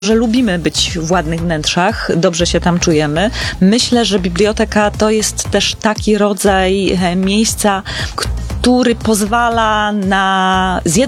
że lubimy być w ładnych wnętrzach, dobrze się tam czujemy. Myślę, że biblioteka to jest też taki rodzaj miejsca, który pozwala na z jednej